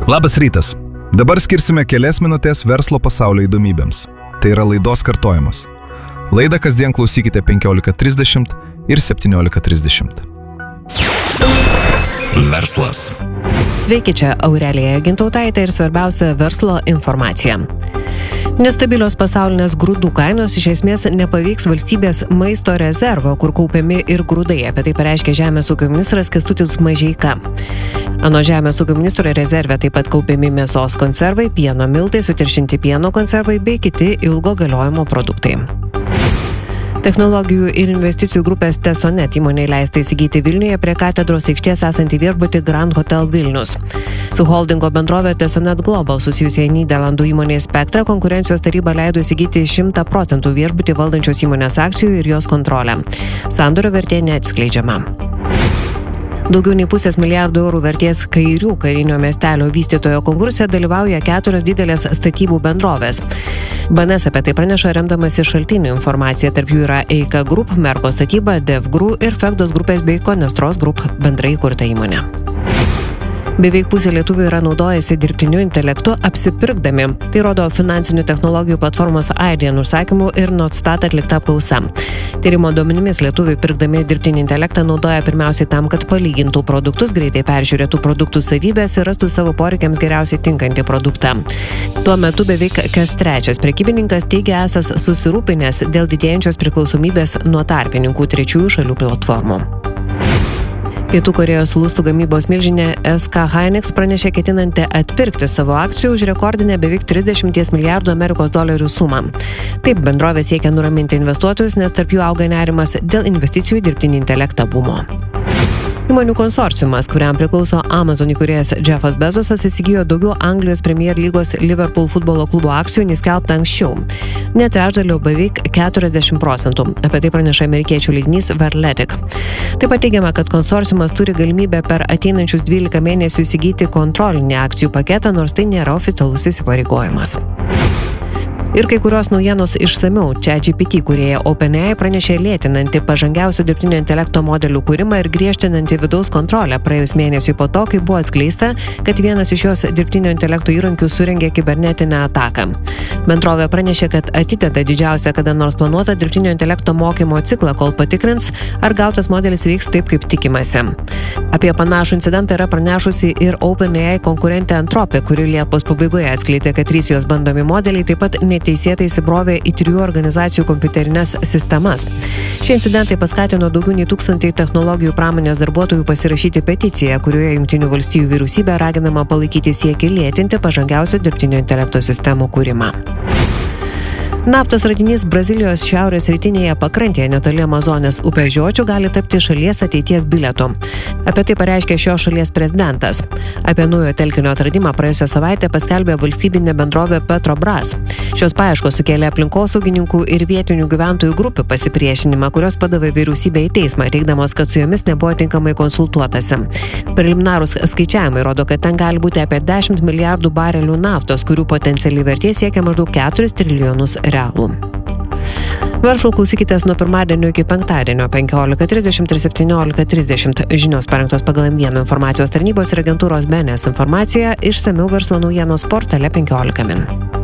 Labas rytas. Dabar skirsime kelias minutės verslo pasaulio įdomybėms. Tai yra laidos kartojimas. Laidą kasdien klausykite 15:30 ir 17:30. Verslas. Sveiki, čia Aurelija Gintautaitė ir svarbiausia verslo informacija. Nestabilios pasaulinės grūdų kainos iš esmės nepaveiks valstybės maisto rezervo, kur kaupiami ir grūdai. Apie tai pareiškė Žemės ūkio ministras Kęstutis Mažeika. Anot Žemės ūkio ministro rezerve taip pat kaupiami mėsos konservai, pieno miltai, sutiršinti pieno konservai bei kiti ilgo galiojimo produktai. Technologijų ir investicijų grupės Tesonet įmonei leista įsigyti Vilniuje prie katedros aikštės esantį viešbutį Grand Hotel Vilnius. Su holdingo bendrovė Tesonet Global susijusiai Nyderlandų įmonė Spektra konkurencijos taryba leido įsigyti 100% viešbutį valdančios įmonės akcijų ir jos kontrolę. Sandorio vertė neatskleidžiama. Daugiau nei $500 milijardų vertės Kairių karinio miestelio vystytojo konkurse dalyvauja 4 didelės statybų bendrovės. BNS apie tai praneša remdamasi šaltinių informacija, tarp jų yra Eika Group, Merko statyba, DevGru ir Fekdos grupės bei Konestros Group bendrai įkurta įmonė. Beveik pusė lietuvių yra naudojasi dirbtiniu intelektu apsipirkdami. Tai rodo finansinių technologijų platformos Aidian užsakymų ir Notstat atlikta apklausa. Tyrimo duomenimis lietuviai pirkdami dirbtinį intelektą naudoja pirmiausiai tam, kad palygintų produktus, greitai peržiūrėtų produktų savybės ir rastų savo poreikiams geriausiai tinkantį produktą. Tuo metu beveik kas trečias prekybininkas teigia esąs susirūpinęs dėl didėjančios priklausomybės nuo tarpininkų trečiųjų šalių platformų. Pietų Korėjos lustų gamybos milžinė SK Hynix pranešė ketinanti atpirkti savo akcijų už rekordinę beveik $30 milijardų sumą. Taip bendrovė siekia nuraminti investuotojus, nes tarp jų auga nerimas dėl investicijų į dirbtinį intelektą bumo. Įmonių konsorciumas, kuriam priklauso Amazon įkūrėjas Jeffas Bezosas, įsigijo daugiau Anglijos Premier lygos Liverpool futbolo klubo akcijų nei skelbta anksčiau. Net trečdaliu beveik 40%. Apie tai praneša amerikiečių leidinys The Athletic. Taip pat teigiama, kad konsorciumas turi galimybę per ateinančius 12 mėnesių įsigyti kontrolinį akcijų paketą, nors tai nėra oficialus įsipareigojimas. Ir kai kurios naujienos išsamiau. ChatGPT kūrėja OpenAI pranešė lėtinanti pažangiausių dirbtinio intelekto modelių kūrimą ir griežtinanti vidaus kontrolę praėjus mėnesiui po to, kai buvo atskleista, kad vienas iš jos dirbtinio intelekto įrankių surengė kibernetinę ataką. Bendrovė pranešė, kad atideda didžiausią kada nors planuotą dirbtinio intelekto mokymo ciklą, kol patikrins, ar gautas modelis veiks taip, kaip tikimasi. Apie panašų incidentą yra pranešusi ir OpenAI konkurentė Anthropic, kuri Liepos pabaigoje atskleidė, kad 3 jos bandomi modeliai taip pat neteisėtai įsibrovė į 3 organizacijų kompiuterinės sistemas. Šie incidentai paskatino daugiau nei 1000 technologijų pramonės darbuotojų pasirašyti peticiją, kurioje Jungtinių valstijų vyriausybė raginama palaikyti siekį lėtinti pažangiausių dirbtinio intelekto sistemų kūrimą. Naftos radinys Brazilijos šiaurės rytinėje pakrantėje netoli Amazonės upės žiočių gali tapti šalies ateities bilietu. Apie tai pareiškė šios šalies prezidentas. Apie naujo telkinio atradimą praėjusią savaitę paskelbė valstybinė bendrovė Petrobras. Šios paieškos sukėlė aplinkosaugininkų ir vietinių gyventojų grupių pasipriešinimą, kurios padavė vyriausybę į teismą, teigdamos, kad su jomis nebuvo tinkamai konsultuotasi. Preliminarūs skaičiavimai rodo, kad ten gali būti apie 10 milijardų barelių naftos, kurių potencialiai vertė siekia maždaug 4 trilijonus realų. Verslo klausykitės nuo pirmadienio iki penktadienio 15:30 ir 17:30. Žinios parengtos pagal M1 informacijos tarnybos ir agentūros BNS informaciją, išsamiau verslo naujienos portale 15 min.